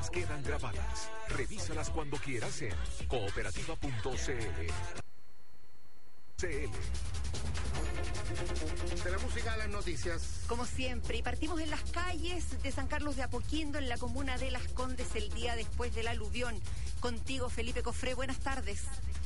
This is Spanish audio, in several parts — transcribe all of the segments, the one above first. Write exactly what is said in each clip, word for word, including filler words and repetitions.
historias quedan grabadas. Revísalas cuando quieras en cooperativa punto c l. C L. De la música a las noticias. Como siempre, y partimos en las calles de San Carlos de Apoquindo, en la comuna de Las Condes, el día después del aluvión. Contigo, Felipe Cofré, buenas tardes.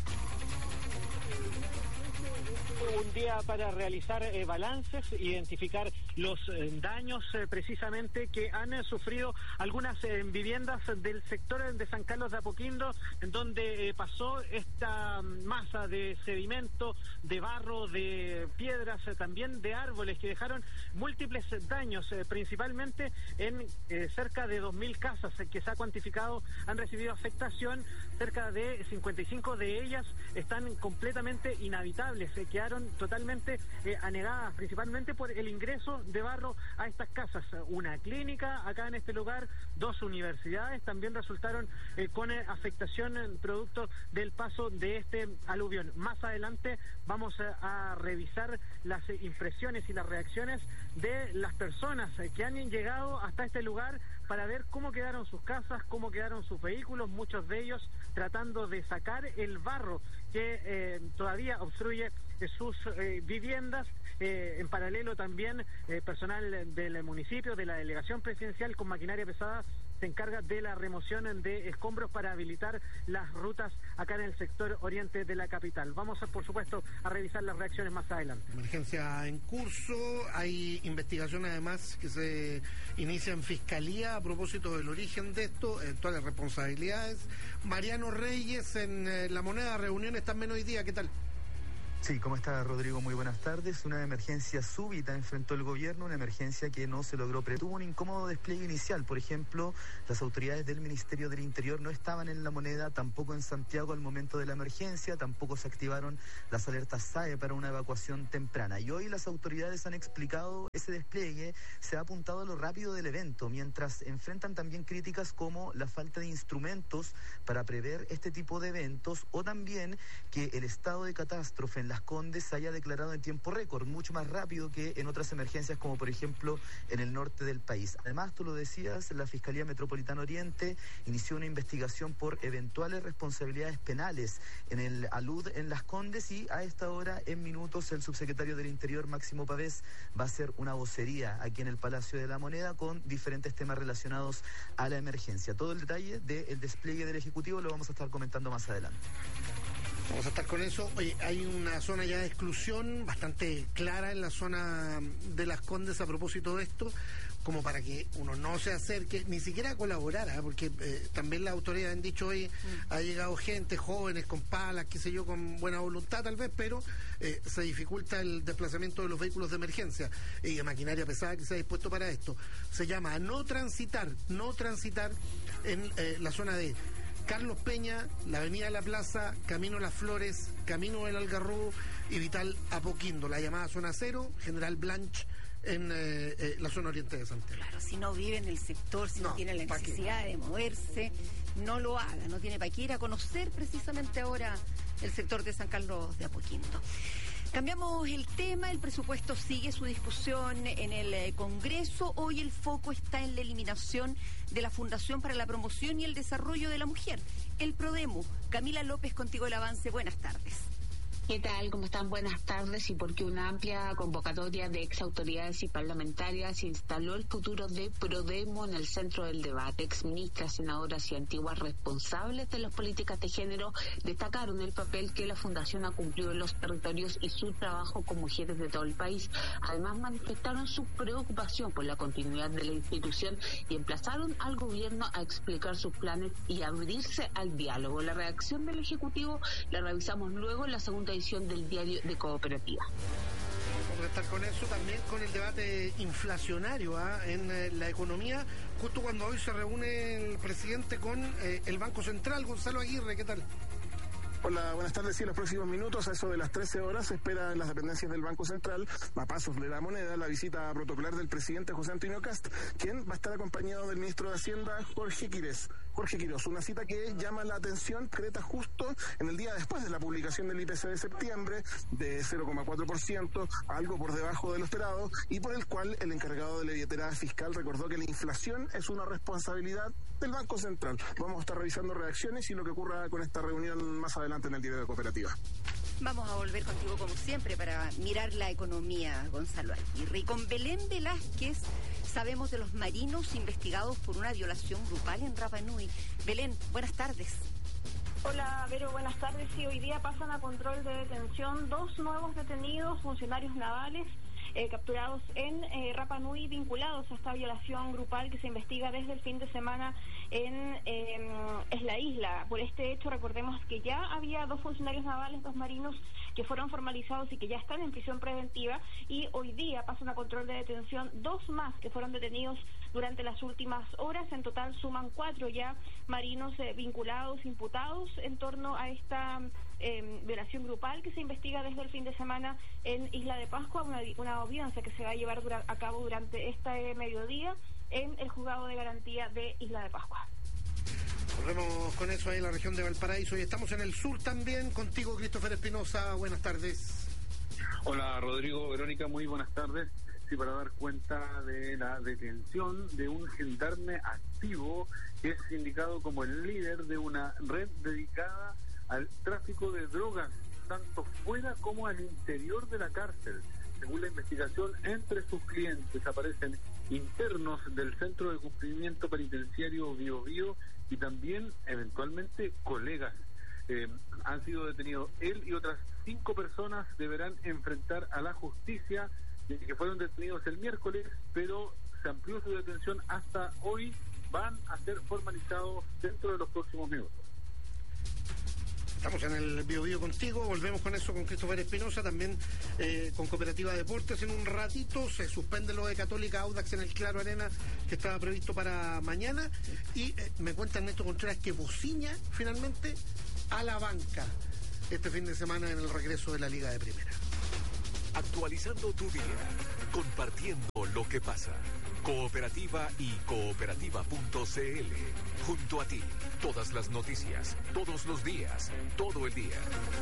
Un día para realizar eh, balances, identificar los eh, daños eh, precisamente que han eh, sufrido algunas eh, viviendas del sector de San Carlos de Apoquindo, en donde eh, pasó esta masa de sedimento, de barro, de piedras, eh, también de árboles que dejaron múltiples daños, eh, principalmente en eh, cerca de dos mil casas eh, que se ha cuantificado han recibido afectación. Cerca de cincuenta y cinco de ellas están completamente inhabitables, se eh, quedaron totalmente eh, anegadas, principalmente por el ingreso de barro a estas casas. Una clínica acá en este lugar, dos universidades también resultaron eh, con eh, afectación eh, producto del paso de este aluvión. Más adelante vamos eh, a revisar las eh, impresiones y las reacciones de las personas eh, que han llegado hasta este lugar para ver cómo quedaron sus casas, cómo quedaron sus vehículos, muchos de ellos tratando de sacar el barro que eh, todavía obstruye eh, sus eh, viviendas. Eh, en paralelo también eh, personal del municipio, de la delegación presidencial con maquinaria pesada se encarga de la remoción de escombros para habilitar las rutas acá en el sector oriente de la capital. Vamos a, por supuesto, a revisar las reacciones más adelante. Emergencia en curso, hay investigación además que se inicia en Fiscalía a propósito del origen de esto, eventuales responsabilidades. Mariano Reyes en eh, La Moneda, reuniones también hoy día, ¿qué tal? Sí, ¿cómo está, Rodrigo? Muy buenas tardes. Una emergencia súbita enfrentó el gobierno, una emergencia que no se logró, pero tuvo un incómodo despliegue inicial. Por ejemplo, las autoridades del Ministerio del Interior no estaban en La Moneda, tampoco en Santiago al momento de la emergencia, tampoco se activaron las alertas S A E para una evacuación temprana. Y hoy las autoridades han explicado ese despliegue, se ha apuntado a lo rápido del evento, mientras enfrentan también críticas como la falta de instrumentos para prever este tipo de eventos, o también que el estado de catástrofe en la Las Condes se haya declarado en tiempo récord, mucho más rápido que en otras emergencias como por ejemplo en el norte del país. Además, tú lo decías, la Fiscalía Metropolitana Oriente inició una investigación por eventuales responsabilidades penales en el alud en Las Condes, y a esta hora, en minutos, el subsecretario del Interior, Máximo Pavés, va a hacer una vocería aquí en el Palacio de la Moneda con diferentes temas relacionados a la emergencia. Todo el detalle del despliegue del Ejecutivo lo vamos a estar comentando más adelante. Vamos a estar con eso. Oye, hay una zona ya de exclusión bastante clara en la zona de Las Condes a propósito de esto, como para que uno no se acerque, ni siquiera a colaborar, ¿eh? porque eh, también las autoridades han dicho hoy, mm. ha llegado gente, jóvenes con palas, qué sé yo, con buena voluntad tal vez, pero eh, se dificulta el desplazamiento de los vehículos de emergencia y de maquinaria pesada que se ha dispuesto para esto. Se llama no transitar, no transitar en eh, la zona de Carlos Peña, la Avenida de la Plaza, Camino Las Flores, Camino del Algarrobo y Vital Apoquindo, la llamada zona cero, General Blanch, en eh, eh, la zona oriente de Santiago. Claro, si no vive en el sector, si no, no tiene la necesidad de moverse, no lo haga, no tiene para qué ir a conocer precisamente ahora el sector de San Carlos de Apoquindo. Cambiamos el tema, el presupuesto sigue su discusión en el eh, Congreso. Hoy el foco está en la eliminación de la Fundación para la Promoción y el Desarrollo de la Mujer, el PRODEMU. Camila López, contigo el avance, buenas tardes. ¿Qué tal? ¿Cómo están? Buenas tardes. Y porque una amplia convocatoria de ex autoridades y parlamentarias instaló el futuro de PRODEMU en el centro del debate. Ex ministras, senadoras y antiguas responsables de las políticas de género destacaron el papel que la Fundación ha cumplido en los territorios y su trabajo con mujeres de todo el país. Además, manifestaron su preocupación por la continuidad de la institución y emplazaron al gobierno a explicar sus planes y abrirse al diálogo. La reacción del Ejecutivo la revisamos luego en la segunda edición del Diario de Cooperativa. Vamos a estar con eso, también con el debate inflacionario ¿eh? en eh, la economía, justo cuando hoy se reúne el presidente con eh, el Banco Central. Gonzalo Aguirre, ¿qué tal? Hola, buenas tardes. Sí, en los próximos minutos, a eso de las trece horas, se espera en las dependencias del Banco Central, a pasos de la Moneda, la visita protocolar del presidente José Antonio Kast, quien va a estar acompañado del ministro de Hacienda, Jorge Quires. Jorge Quiroz. Una cita que llama la atención, concreta justo en el día después de la publicación del I P C de septiembre de cero coma cuatro por ciento, algo por debajo de lo esperado, y por el cual el encargado de la billetera fiscal recordó que la inflación es una responsabilidad del Banco Central. Vamos a estar revisando reacciones y lo que ocurra con esta reunión más adelante en el diario de Cooperativa. Vamos a volver contigo como siempre para mirar la economía, Gonzalo Aguirre. Y con Belén Velázquez sabemos de los marinos investigados por una violación grupal en Rapa Nui. Belén, buenas tardes. Hola, Vero, buenas tardes. Sí, hoy día pasan a control de detención dos nuevos detenidos, funcionarios navales, Eh, capturados en eh, Rapa Nui, vinculados a esta violación grupal que se investiga desde el fin de semana en eh, es la isla. Por este hecho, recordemos que ya había dos funcionarios navales, dos marinos, que fueron formalizados y que ya están en prisión preventiva, y hoy día pasan a control de detención dos más que fueron detenidos durante las últimas horas. En total suman cuatro ya marinos eh, vinculados, imputados en torno a esta eh, violación grupal que se investiga desde el fin de semana en Isla de Pascua, una, una audiencia que se va a llevar dura, a cabo durante este mediodía en el juzgado de garantía de Isla de Pascua. Volvemos con eso ahí en la región de Valparaíso y estamos en el sur también. Contigo, Christopher Espinosa, buenas tardes. Hola, Rodrigo, Verónica, muy buenas tardes. Sí, para dar cuenta de la detención de un gendarme activo que es indicado como el líder de una red dedicada al tráfico de drogas, tanto fuera como al interior de la cárcel. Según la investigación, entre sus clientes aparecen internos del Centro de Cumplimiento Penitenciario Bío Bío y también, eventualmente, colegas. Eh, han sido detenidos él y otras cinco personas deberán enfrentar a la justicia, que fueron detenidos el miércoles, pero se amplió su detención hasta hoy. Van a ser formalizados dentro de los próximos minutos. Estamos en el Bio Bio contigo, volvemos con eso con Christopher Espinosa, también eh, con Cooperativa Deportes en un ratito. Se suspende lo de Católica Audax en el Claro Arena, que estaba previsto para mañana, y eh, me cuenta Ernesto Contreras que Bociña finalmente a la banca este fin de semana en el regreso de la Liga de Primera. Actualizando tu día, compartiendo lo que pasa. Cooperativa y cooperativa punto c l. Junto a ti, todas las noticias, todos los días, todo el día.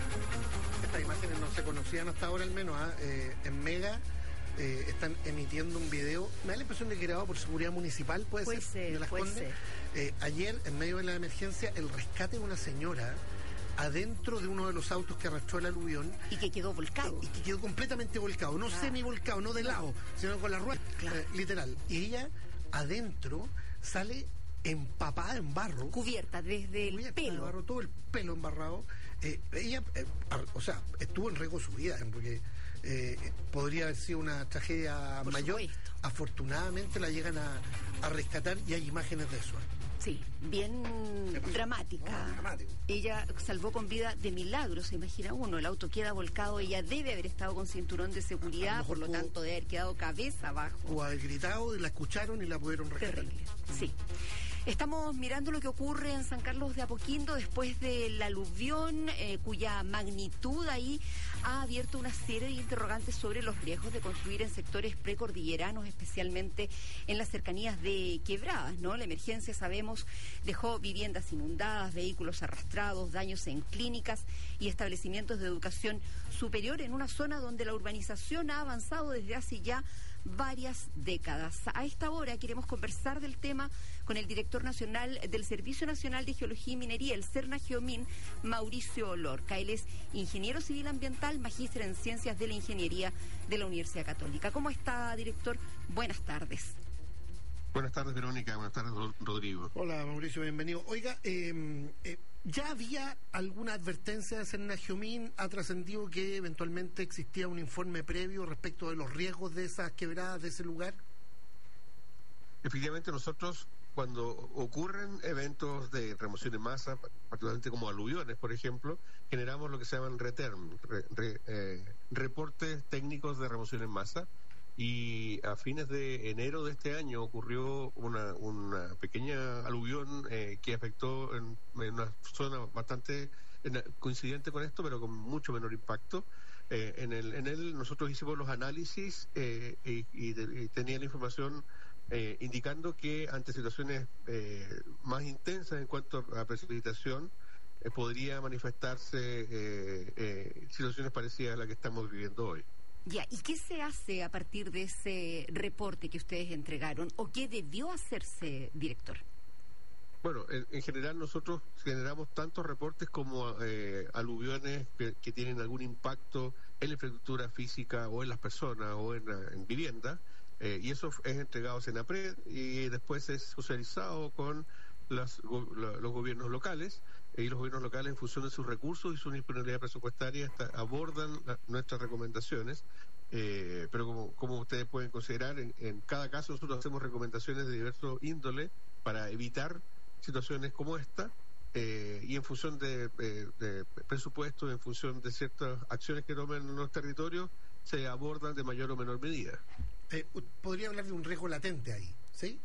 Estas imágenes no se conocían hasta ahora, al menos. ¿eh? Eh, en Mega eh, están emitiendo un video, me da la impresión de que grabado por seguridad municipal, puede, puede ser, ser, de Las puede Condes. ser. Eh, ayer, en medio de la emergencia, el rescate de una señora adentro de uno de los autos que arrastró el aluvión. Y que quedó volcado. Y, y que quedó completamente volcado, no ah. semi-volcado, no de lado, sino con la rueda, claro. eh, literal. Y ella, adentro, sale empapada en barro. Cubierta desde el cubierta pelo. De barro, todo el pelo embarrado. Eh, ella, eh, o sea, estuvo en riesgo su vida, porque eh, podría haber sido una tragedia Por mayor. Supuesto. Afortunadamente la llegan a, a rescatar y hay imágenes de eso. Sí, bien dramática. No, dramático. Ella salvó con vida de milagro, se imagina uno. El auto queda volcado, ella debe haber estado con cinturón de seguridad, lo por lo pudo, tanto debe haber quedado cabeza abajo. O haber gritado y la escucharon y la pudieron rescatar. Terrible, sí. Estamos mirando lo que ocurre en San Carlos de Apoquindo después del aluvión, eh, cuya magnitud ahí ha abierto una serie de interrogantes sobre los riesgos de construir en sectores precordilleranos, especialmente en las cercanías de quebradas, ¿no? La emergencia, sabemos, dejó viviendas inundadas, vehículos arrastrados, daños en clínicas y establecimientos de educación superior en una zona donde la urbanización ha avanzado desde hace ya varias décadas. A esta hora queremos conversar del tema con el director nacional del Servicio Nacional de Geología y Minería, el CERNA-GEOMIN, Mauricio Lorca. Él es ingeniero civil ambiental, magíster en Ciencias de la Ingeniería de la Universidad Católica. ¿Cómo está, director? Buenas tardes. Buenas tardes, Verónica. Buenas tardes, Rodrigo. Hola, Mauricio, bienvenido. Oiga, eh, eh, ¿ya había alguna advertencia de CERNA-GEOMIN? ¿Ha trascendido que eventualmente existía un informe previo respecto de los riesgos de esas quebradas, de ese lugar? Efectivamente, nosotros, cuando ocurren eventos de remoción en masa, particularmente como aluviones, por ejemplo, generamos lo que se llaman RETERM, re, re, eh, reportes técnicos de remoción en masa. Y a fines de enero de este año ocurrió una, una pequeña aluvión eh, que afectó en, en una zona bastante en, coincidente con esto, pero con mucho menor impacto. Eh, en el en él nosotros hicimos los análisis eh, y, y, de, y tenía la información eh, indicando que ante situaciones eh, más intensas en cuanto a precipitación, eh, podría manifestarse eh, eh, situaciones parecidas a las que estamos viviendo hoy. Ya, ¿y qué se hace a partir de ese reporte que ustedes entregaron o qué debió hacerse, director? Bueno, en, en general nosotros generamos tantos reportes como eh, aluviones que, que tienen algún impacto en la infraestructura física o en las personas o en, en vivienda, eh, y eso es entregado a Senapred y después es socializado con las, go, la, los gobiernos locales, y los gobiernos locales, en función de sus recursos y su disponibilidad presupuestaria, está, abordan la, nuestras recomendaciones. Eh, pero como, como ustedes pueden considerar, en, en cada caso nosotros hacemos recomendaciones de diverso índole para evitar situaciones como esta, eh, y en función de, de, de presupuesto, en función de ciertas acciones que tomen en los territorios, se abordan de mayor o menor medida. Eh, podría hablar de un riesgo latente ahí, ¿sí?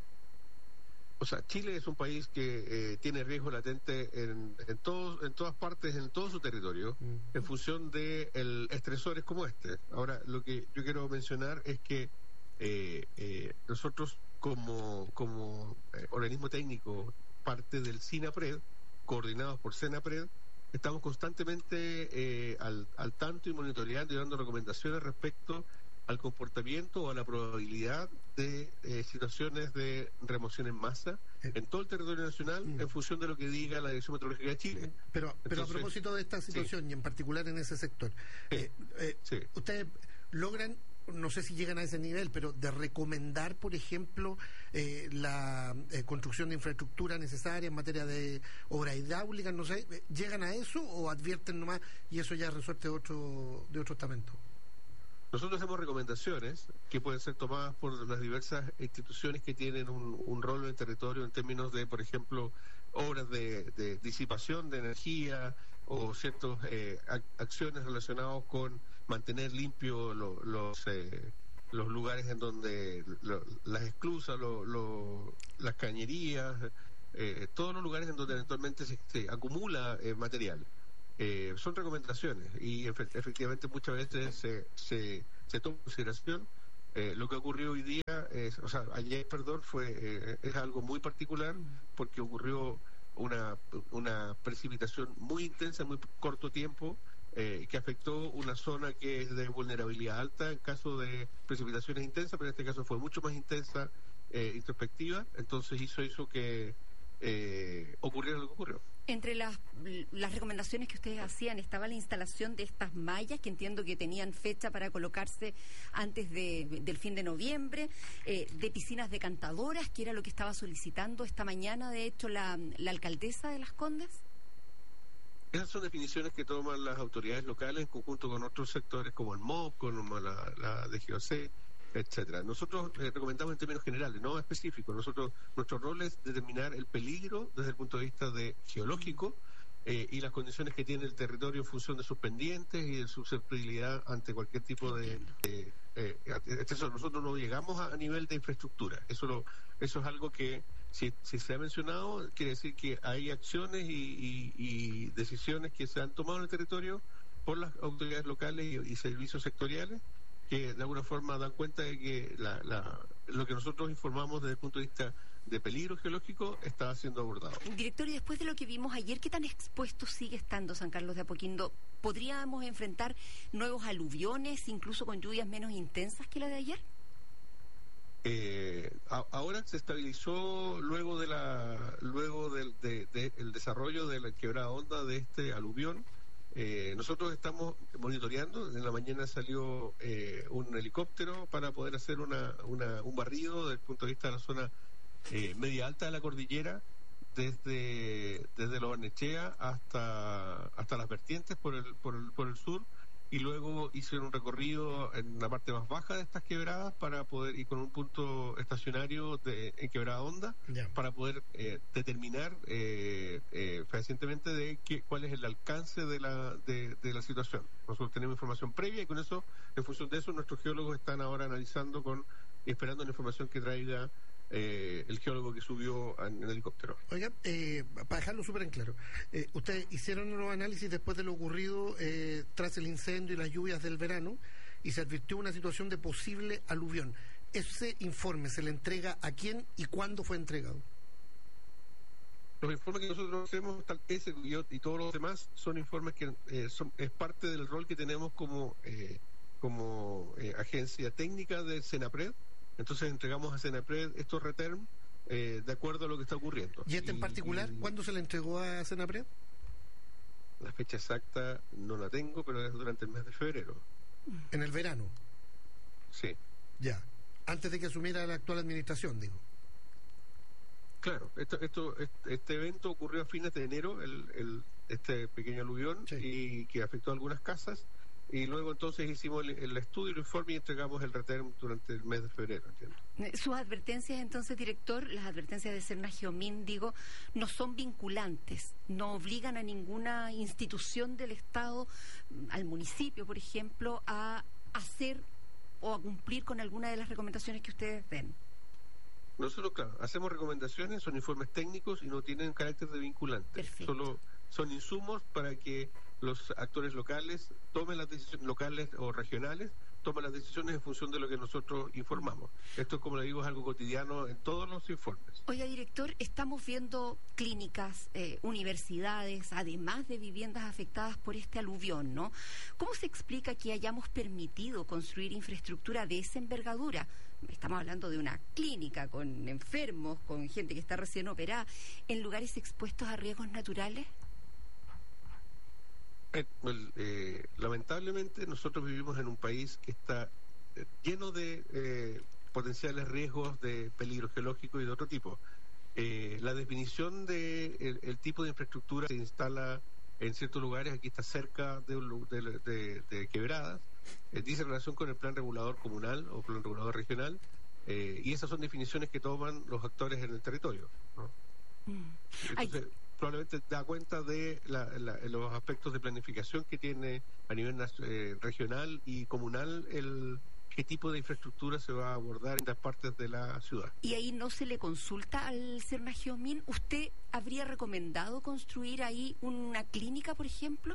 O sea, Chile es un país que eh, tiene riesgo latente en, en, todos, en todas partes, en todo su territorio, mm. en función de el, estresores como este. Ahora, lo que yo quiero mencionar es que eh, eh, nosotros como, como eh, organismo técnico, parte del SINAPRED, coordinados por SENAPRED, estamos constantemente eh, al, al tanto y monitoreando y dando recomendaciones respecto al comportamiento o a la probabilidad de eh, situaciones de remoción en masa en todo el territorio nacional, mm. en función de lo que diga la Dirección Meteorológica de Chile. Pero, Entonces, pero a propósito de esta situación, sí. y en particular en ese sector, sí. eh, eh, sí. ustedes logran, no sé si llegan a ese nivel, pero de recomendar, por ejemplo, eh, la eh, construcción de infraestructura necesaria en materia de obra hidráulica, no sé, ¿llegan a eso o advierten nomás y eso ya resuelve de otro, de otro estamento? Nosotros hacemos recomendaciones que pueden ser tomadas por las diversas instituciones que tienen un, un rol en el territorio en términos de, por ejemplo, obras de, de disipación de energía o ciertas eh, acciones relacionadas con mantener limpios lo, los eh, los lugares en donde lo, las esclusas, lo, lo, las cañerías, eh, todos los lugares en donde eventualmente se, se acumula eh, material. Eh, son recomendaciones y efe- efectivamente muchas veces se, se, se toma en consideración. Eh, lo que ocurrió hoy día, es, o sea, ayer, perdón, fue eh, es algo muy particular porque ocurrió una, una precipitación muy intensa en muy corto tiempo, eh, que afectó una zona que es de vulnerabilidad alta en caso de precipitaciones intensas, pero en este caso fue mucho más intensa, eh, introspectiva, entonces hizo eso que eh, ocurriera lo que ocurrió. Entre las, las recomendaciones que ustedes hacían estaba la instalación de estas mallas, que entiendo que tenían fecha para colocarse antes de, del fin de noviembre, eh, de piscinas decantadoras, que era lo que estaba solicitando esta mañana, de hecho, la, la alcaldesa de Las Condes. Esas son definiciones que toman las autoridades locales en conjunto con otros sectores como el M O P, como la, la D G O C, etcétera. Nosotros eh, recomendamos en términos generales, no específicos. Nosotros, nuestro rol es determinar el peligro desde el punto de vista de geológico eh, y las condiciones que tiene el territorio en función de sus pendientes y de su susceptibilidad ante cualquier tipo de, de eh, eso. Nosotros no llegamos a, a nivel de infraestructura. Eso lo, eso es algo que si, si se ha mencionado, quiere decir que hay acciones y, y, y decisiones que se han tomado en el territorio por las autoridades locales y, y servicios sectoriales, que de alguna forma dan cuenta de que la, la, lo que nosotros informamos desde el punto de vista de peligro geológico está siendo abordado. Director, y después de lo que vimos ayer, ¿qué tan expuesto sigue estando San Carlos de Apoquindo? ¿Podríamos enfrentar nuevos aluviones, incluso con lluvias menos intensas que la de ayer? Eh, a, ahora se estabilizó luego de la luego del de, de, el desarrollo de la quebrada honda de este aluvión. Eh, nosotros estamos monitoreando. En la mañana salió eh, un helicóptero para poder hacer una, una, un barrido desde el punto de vista de la zona eh, media alta de la cordillera, desde desde Lo Barnechea hasta hasta las vertientes por el, por el por el sur, y luego hicieron un recorrido en la parte más baja de estas quebradas para poder, y con un punto estacionario de, en Quebrada Honda, yeah. para poder eh, determinar eh, eh, fehacientemente de qué, cuál es el alcance de la de, de la situación. Nosotros tenemos información previa y con eso, en función de eso, nuestros geólogos están ahora analizando con y esperando la información que traiga Eh, el geólogo que subió en el helicóptero. Oiga, eh, para dejarlo súper en claro, eh, ustedes hicieron los análisis después de lo ocurrido eh, tras el incendio y las lluvias del verano y se advirtió una situación de posible aluvión. ¿ese informe se le entrega a quién y cuándo fue entregado? Los informes que nosotros hacemos, ese y todos los demás, son informes que eh, son, es parte del rol que tenemos como eh, como eh, agencia técnica de Senapred. Entonces entregamos a Senapred estos reterm eh, de acuerdo a lo que está ocurriendo. ¿Y este en particular, y, cuándo se le entregó a Senapred? La fecha exacta no la tengo, pero es durante el mes de febrero. ¿En el verano? Sí. Ya, antes de que asumiera la actual administración, digo. Claro, esto, esto, este evento ocurrió a fines de enero, el, el, este pequeño aluvión, sí, y que afectó a algunas casas, y luego entonces hicimos el, el estudio, el informe y entregamos el reterm durante el mes de febrero, ¿entiendo? Sus advertencias, entonces, director, las advertencias de Serna-Geomín, digo, no son vinculantes, no obligan a ninguna institución del Estado, al municipio, por ejemplo, a hacer o a cumplir con alguna de las recomendaciones que ustedes den. Nosotros, claro, hacemos recomendaciones, son informes técnicos y no tienen carácter de vinculante. Perfecto. Solo son insumos para que los actores locales tomen las decisiones, locales o regionales, tomen las decisiones en función de lo que nosotros informamos. Esto, como le digo, es algo cotidiano en todos los informes. Oiga, director, estamos viendo clínicas, eh, universidades, además de viviendas afectadas por este aluvión, ¿no? ¿Cómo se explica que hayamos permitido construir infraestructura de esa envergadura? Estamos hablando de una clínica con enfermos, con gente que está recién operada, en lugares expuestos a riesgos naturales. Eh, well, eh, lamentablemente nosotros vivimos en un país que está eh, lleno de eh, potenciales riesgos de peligro geológico y de otro tipo. Eh, la definición de el, el tipo de infraestructura se instala en ciertos lugares, aquí está cerca de, de, de, de quebradas, eh, dice relación con el plan regulador comunal o plan regulador regional, eh, y esas son definiciones que toman los actores en el territorio, ¿no? Mm. Entonces, Ay. probablemente da cuenta de la, la, los aspectos de planificación que tiene a nivel eh, regional y comunal el qué tipo de infraestructura se va a abordar en las partes de la ciudad. ¿Y ahí no se le consulta al Serna-Geomín? ¿Usted habría recomendado construir ahí una clínica, por ejemplo?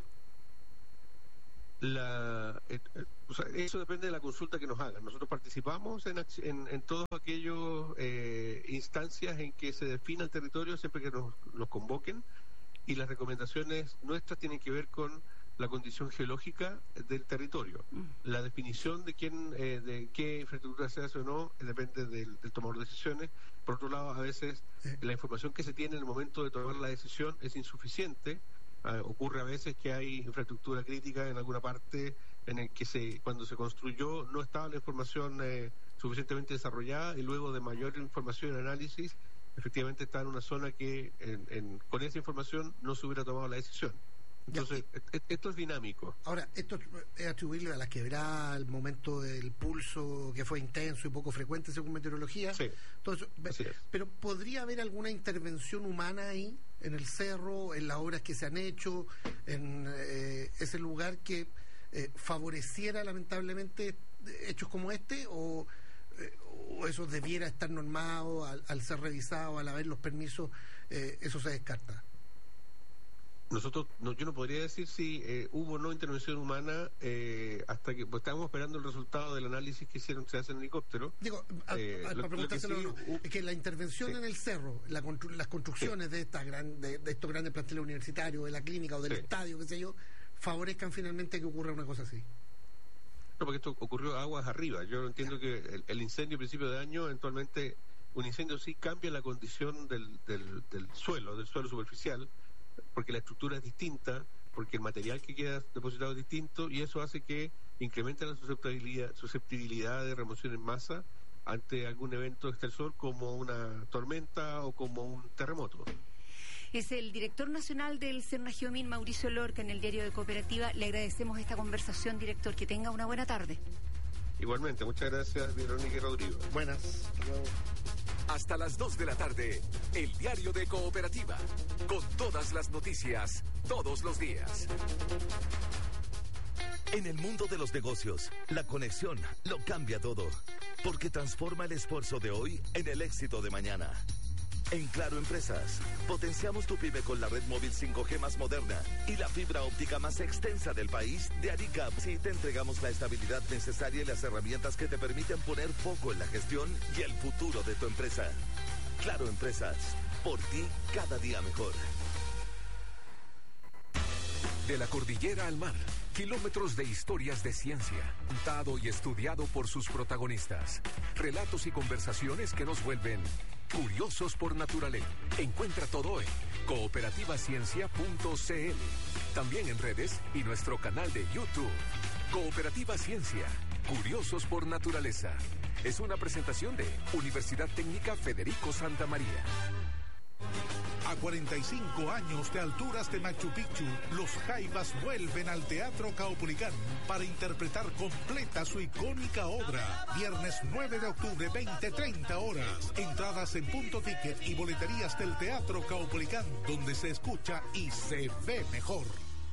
La, eh, eh, o sea, eso depende de la consulta que nos hagan. Nosotros participamos en, en, en todas aquellas eh, instancias en que se defina el territorio siempre que nos, nos convoquen, y las recomendaciones nuestras tienen que ver con la condición geológica del territorio. Mm. La definición de quién, eh, de qué infraestructura se hace o no, eh, depende del, del tomador de decisiones. Por otro lado, a veces eh. la información que se tiene en el momento de tomar la decisión es insuficiente. Uh, ocurre a veces que hay infraestructura crítica en alguna parte en el que se cuando se construyó no estaba la información eh, suficientemente desarrollada, y luego de mayor información y análisis efectivamente está en una zona que en, en, con esa información no se hubiera tomado la decisión. Entonces, ya, esto es dinámico. Ahora, esto es atribuible a la quebrada, al momento del pulso que fue intenso y poco frecuente según meteorología. Sí, Entonces, así es. Pero ¿podría haber alguna intervención humana ahí, en el cerro, en las obras que se han hecho, en eh, ese lugar que eh, favoreciera lamentablemente hechos como este, o, eh, o eso debiera estar normado al, al ser revisado, al haber los permisos, eh, eso se descarta? Nosotros, no, yo no podría decir si eh, hubo o no intervención humana eh, hasta que pues, estábamos esperando el resultado del análisis que hicieron, se hace en helicóptero. Digo, a, eh, a, para preguntárselo, sí, no, uh, es que la intervención sí. en el cerro, la constru las construcciones sí. de, estas gran, de, de estos grandes planteles universitarios, de la clínica o del sí. estadio, qué sé yo, favorezcan finalmente que ocurra una cosa así. No, porque esto ocurrió aguas arriba. Yo entiendo que el, el incendio a principio de año, eventualmente, un incendio sí cambia la condición del, del, del suelo, del suelo superficial, porque la estructura es distinta, porque el material que queda depositado es distinto, y eso hace que incremente la susceptibilidad, susceptibilidad de remoción en masa ante algún evento exterior como una tormenta o como un terremoto. Es el director nacional del Serna-Geomín, Mauricio Lorca, en el Diario de Cooperativa. Le agradecemos esta conversación, director. Que tenga una buena tarde. Igualmente, muchas gracias, Verónica y Rodrigo. Buenas. Hasta las dos de la tarde, el Diario de Cooperativa, con todas las noticias, todos los días. En el mundo de los negocios, la conexión lo cambia todo, porque transforma el esfuerzo de hoy en el éxito de mañana. En Claro Empresas, potenciamos tu pyme con la red móvil cinco G más moderna y la fibra óptica más extensa del país de Arica. Sí, te entregamos la estabilidad necesaria y las herramientas que te permiten poner foco en la gestión y el futuro de tu empresa. Claro Empresas, por ti cada día mejor. De la cordillera al mar, kilómetros de historias de ciencia, contado y estudiado por sus protagonistas. Relatos y conversaciones que nos vuelven curiosos por naturaleza. Encuentra todo en cooperativa ciencia punto c l. También en redes y nuestro canal de YouTube. Cooperativa Ciencia, curiosos por naturaleza. Es una presentación de Universidad Técnica Federico Santa María. A cuarenta y cinco años de alturas de Machu Picchu, los Jaivas vuelven al Teatro Caupolicán para interpretar completa su icónica obra. Viernes nueve de octubre, veinte treinta horas. Entradas en Punto Ticket y boleterías del Teatro Caupolicán, donde se escucha y se ve mejor.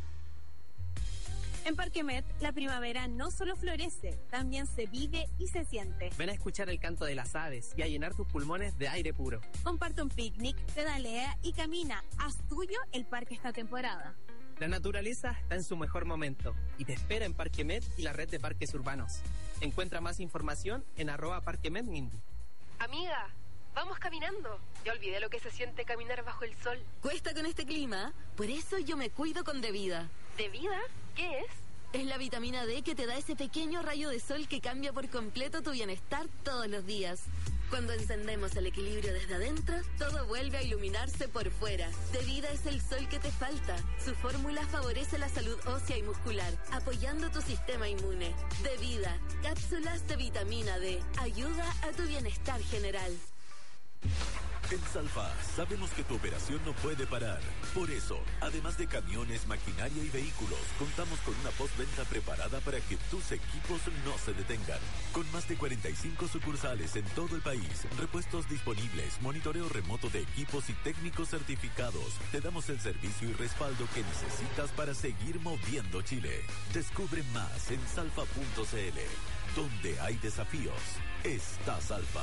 En Parque Met, la primavera no solo florece, también se vive y se siente. Ven a escuchar el canto de las aves y a llenar tus pulmones de aire puro. Comparte un picnic, pedalea y camina. Haz tuyo el parque esta temporada. La naturaleza está en su mejor momento y te espera en Parque Met y la red de parques urbanos. Encuentra más información en arroba Parque Met Mindy. Amiga, vamos caminando. Ya olvidé lo que se siente caminar bajo el sol. Cuesta con este clima, por eso yo me cuido con Devida. ¿Devida? ¿Qué es? Es la vitamina D que te da ese pequeño rayo de sol que cambia por completo tu bienestar todos los días. Cuando encendemos el equilibrio desde adentro, todo vuelve a iluminarse por fuera. Devida es el sol que te falta. Su fórmula favorece la salud ósea y muscular, apoyando tu sistema inmune. Devida, cápsulas de vitamina D. Ayuda a tu bienestar general. En Salfa sabemos que tu operación no puede parar. Por eso, además de camiones, maquinaria y vehículos, contamos con una postventa preparada para que tus equipos no se detengan. Con más de cuarenta y cinco sucursales en todo el país, repuestos disponibles, monitoreo remoto de equipos y técnicos certificados, te damos el servicio y respaldo que necesitas para seguir moviendo Chile. Descubre más en salfa punto c l. Donde hay desafíos, está Salfa.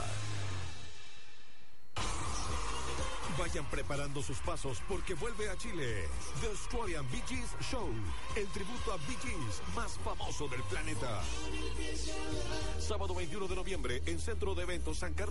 Vayan preparando sus pasos porque vuelve a Chile The Australian Bee Gees Show, el tributo a Bee Gees más famoso del planeta. Sábado veintiuno de noviembre en Centro de Eventos San Carlos.